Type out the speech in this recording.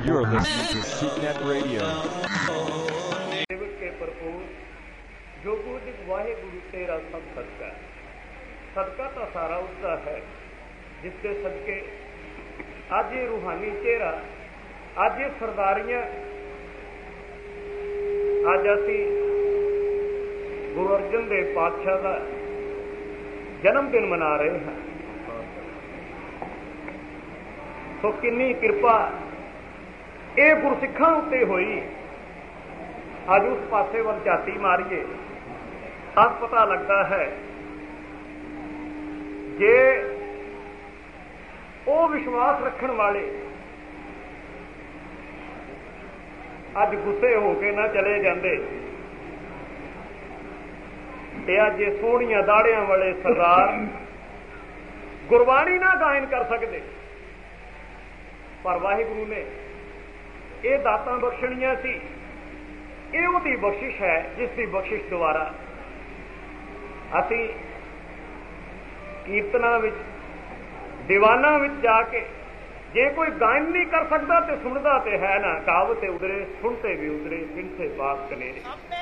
You're listening to CNET Radio. के भरपूर जो कुछ वाहेगुरु तेरा सब सदका सदका तो सारा उसका है जिसके सदके अज ये रूहानी चेहरा अज ये सरदारियां अज असी गुरु अर्जन देव पातशाह का जन्मदिन मना रहे हैं। तो किन्नी किरपा ये गुरसिखां उत्ते होई। अज उस पासे वल झाती मारीए तब पता लगता है जे वो विश्वास रखण वाले अज गुस्से हो के ना चले जाते ते अज ये सोहणियां दाड़ियां वाले सरदार गुरबाणी ना गायन कर सकते, पर वाहिगुरु ने ये दातां बख्शणियां सी। ये उहदी बख्शिश है जिसकी बख्शिश द्वारा असी कीर्तना विच दीवाना विच जाके जे कोई गायन नहीं कर सकता तो सुनता तो है ना, कहावत उधरे सुनते भी उधरे जिनसे बात कनेरे।